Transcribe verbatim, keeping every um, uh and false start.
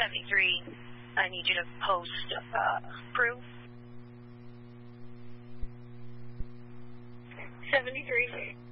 seventy-three, I need you to post uh, proof. seventy-three.